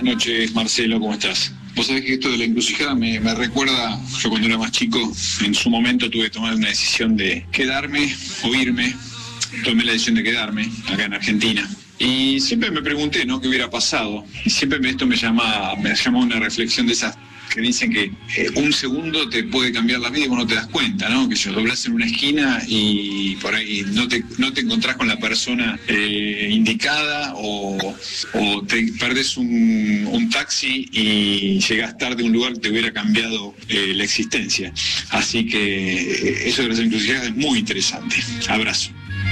noches, Marcelo, ¿cómo estás? Vos sabés que esto de la encrucijada me recuerda, yo cuando era más chico, en su momento tuve que tomar una decisión de quedarme o irme. Tomé la decisión de quedarme acá en Argentina. Y siempre me pregunté, ¿no?, qué hubiera pasado. Y siempre esto me llama una reflexión de esas que dicen que un segundo te puede cambiar la vida y vos no te das cuenta, ¿no? Que si doblás en una esquina y por ahí no te encontrás con la persona indicada o te perdés un taxi y llegás tarde a un lugar que te hubiera cambiado la existencia. Así que eso de las encrucijadas es muy interesante. Abrazo.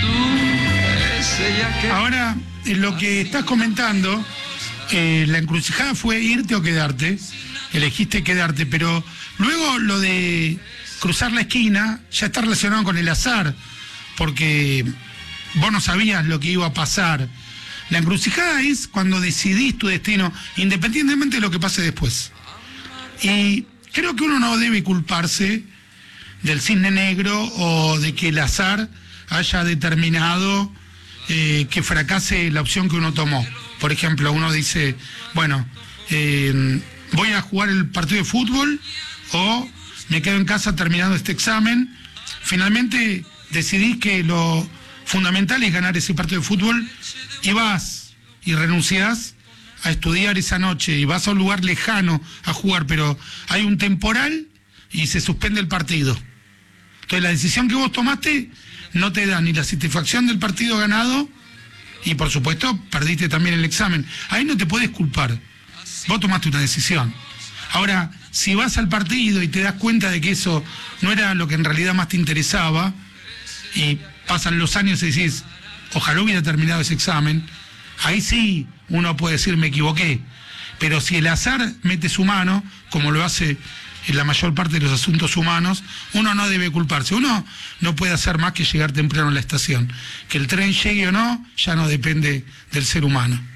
Ahora, en lo que estás comentando, la encrucijada fue irte o quedarte. Elegiste quedarte, pero luego lo de cruzar la esquina ya está relacionado con el azar, porque vos no sabías lo que iba a pasar. La encrucijada es cuando decidís tu destino, independientemente de lo que pase después. Y creo que uno no debe culparse del cisne negro o de que el azar haya determinado que fracase la opción que uno tomó. Por ejemplo, uno dice, bueno, voy a jugar el partido de fútbol o me quedo en casa terminando este examen. Finalmente decidís que lo fundamental es ganar ese partido de fútbol y vas y renunciás a estudiar esa noche y vas a un lugar lejano a jugar, pero hay un temporal y se suspende el partido. Entonces la decisión que vos tomaste no te da ni la satisfacción del partido ganado y por supuesto perdiste también el examen. Ahí no te podés culpar. Vos tomaste una decisión. Ahora, si vas al partido y te das cuenta de que eso no era lo que en realidad más te interesaba, y pasan los años y decís, ojalá hubiera terminado ese examen, ahí sí uno puede decir, me equivoqué. Pero si el azar mete su mano, como lo hace en la mayor parte de los asuntos humanos, uno no debe culparse. Uno no puede hacer más que llegar temprano a la estación. Que el tren llegue o no, ya no depende del ser humano.